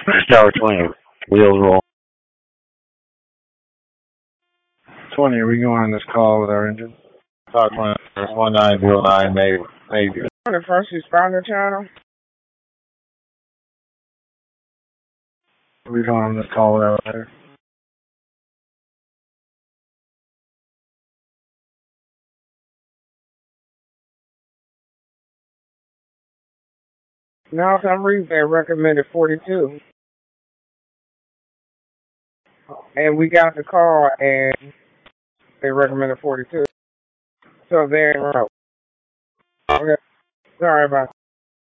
Tower 20. Wheels roll. 20, are we going on this call with our engine? Talk 1909, maybe. The first responder channel. Are we going on this call with our letter? Now, for some reason, they recommended 42. And we got the call, and they recommended 42. So they're out. Okay. Sorry about that.